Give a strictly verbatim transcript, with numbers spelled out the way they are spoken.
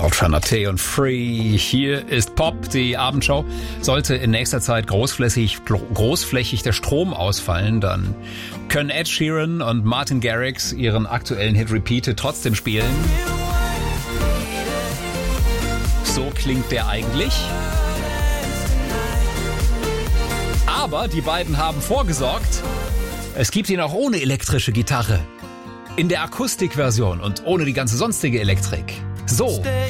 Alternate und Free. Hier ist Pop, die Abendshow. Sollte in nächster Zeit großflächig, großflächig der Strom ausfallen, dann können Ed Sheeran und Martin Garrix ihren aktuellen Hit Repeated trotzdem spielen. So klingt der eigentlich. Aber die beiden haben vorgesorgt, es gibt ihn auch ohne elektrische Gitarre. In der Akustikversion und ohne die ganze sonstige Elektrik. So